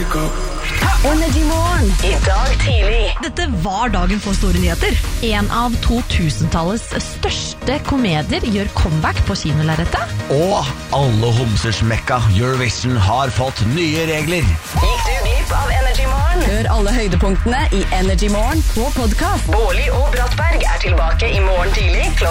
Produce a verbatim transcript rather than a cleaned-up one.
wake up. Energy Morgen i dag tidlig. Dette var dagen for store nyheter. En av to-tusentallets største komedier gjør comeback på kinolerretet. Og alle homsers mekka Eurovision har fått nye regler. Gikk du glipp av Energy Morgen? Hør alle høydepunktene i Energy Morgen på podcast. Bårli og Brattberg er tilbake i morgen tidlig klokka